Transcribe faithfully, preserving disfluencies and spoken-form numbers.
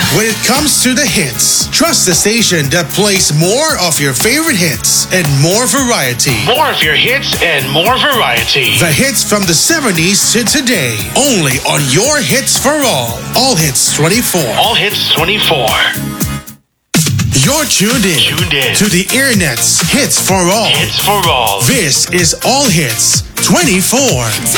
When it comes to the hits, trust the station that plays more of your favorite hits and more variety. More of your hits and more variety. The hits from the seventies to today. Only on your Hits for All. All Hits twenty-four. All Hits twenty-four. You're tuned in, tuned in to the Internet's Hits for All. Hits for All. This is All Hits twenty-four.